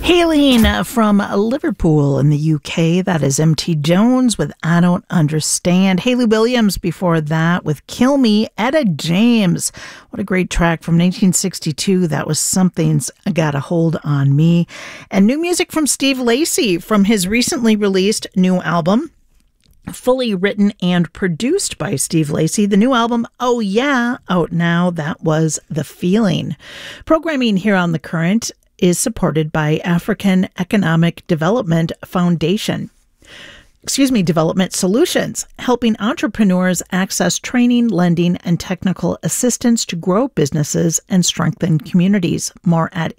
Hailing from Liverpool in the UK, that is MT Jones with I Don't Understand. Hayley Williams before that with Kill Me, Etta James. What a great track from 1962. That was Something's Got a Hold on Me. And new music from Steve Lacy from his recently released new album, fully written and produced by Steve Lacy. The new album, Oh Yeah, out now. That was The Feeling. Programming here on The Current is supported by African Economic Development Foundation. Development Solutions, helping entrepreneurs access training, lending, and technical assistance to grow businesses and strengthen communities. More at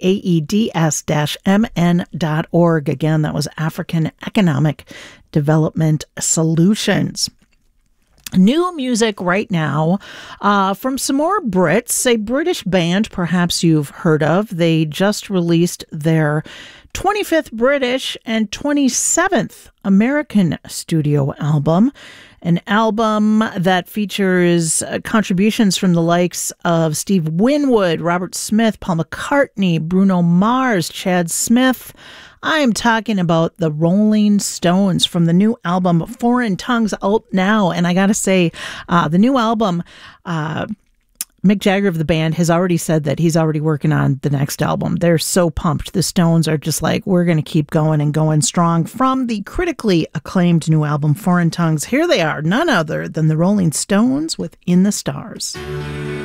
aeds-mn.org. Again, that was African Economic Development Solutions. New music right now from some more Brits, a British band perhaps you've heard of. They just released their 25th British and 27th American studio album, an album that features contributions from the likes of Steve Winwood, Robert Smith, Paul McCartney, Bruno Mars, Chad Smith. I'm talking about the Rolling Stones from the new album Foreign Tongues, out now. And I got to say, the new album, Mick Jagger of the band has already said that he's already working on the next album. They're so pumped. The Stones are just like, we're going to keep going and going strong. From the critically acclaimed new album Foreign Tongues, here they are, none other than the Rolling Stones with In the Stars.